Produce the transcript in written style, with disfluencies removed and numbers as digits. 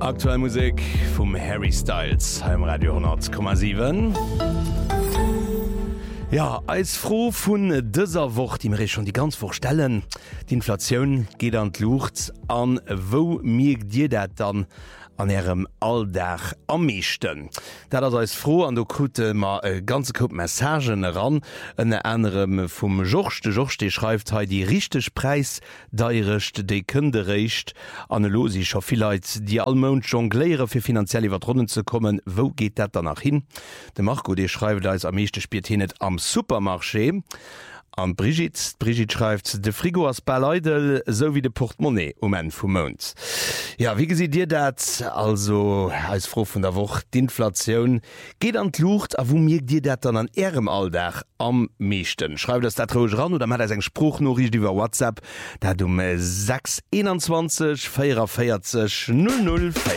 Aktuelle Musik vom Harry Styles heim Radio 10,7. Ja, als froh vun dëser Woche, die mir schon die ganz vorstellen. Die Inflation geht an Lucht an wo mir dir dat dann an ihrem Alldach am meisten. Da als froh an der Kute ma ganze Gruppe Messagen ran, en anderem vum Joch schreibt ha die richtig Preis deirecht de kunde recht an losischer vielleicht die allmond jongléiere fir finanziell iwwerrunnen zu kommen. Wo geht dat danach hin? De Marco de schreibt als am meeste spielt hin net am Supermarché. An Brigitte schreibt, de Frigo as Baleidel so wie de Portemonnaie en vum Mond. Ja, wie gesit dir dat? Also als froh vun der Woche d'Inflationun geht an d'Lucht, a wo mir dir dat dann an Ärem Alldach am meeschten. Schreib das dat ran oder mat eng Spruch no rich iwwer WhatsApp, dat 621 44 00